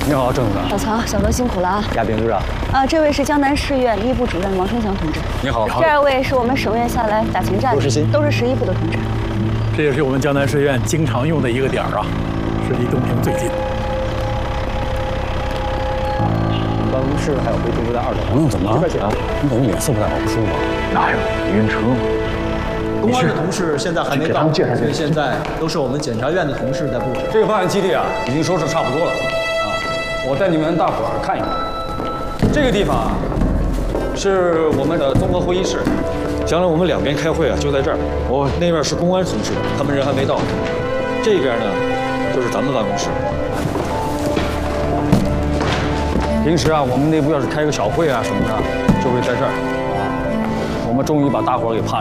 你好，郑组长。 小曹、小罗辛苦了啊！ 亚兵组长。 这位是江南市院医部主任王春祥同志。 你好。 这2位是我们省院下来打前站的，都是11部的同志。 这也是我们江南市院经常用的一个点儿啊，是离东平最近。 办公室还有回停留在2楼。 怎么了？你怎么脸色不太好，不舒服？ 哪有？晕车吗？ 公安的同事现在还没到，所以现在都是我们检察院的同事在布置。 这个发现基地啊，已经收拾差不多了啊。我带你们大伙儿看一看。这个地方啊，是我们的综合会议室。将来我们两边开会啊，就在这儿。那边是公安同事，他们人还没到。这边呢，就是咱们办公室。平时啊，我们内部要是开个小会啊什么的，就会在这儿啊。我们终于把大伙儿给盼